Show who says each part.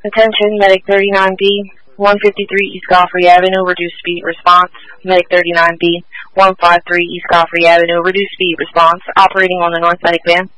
Speaker 1: Attention, Medic 39B, 153 East Godfrey Avenue, reduced speed response. Medic 39B, 153 East Godfrey Avenue, reduced speed response, operating on the North Medic van.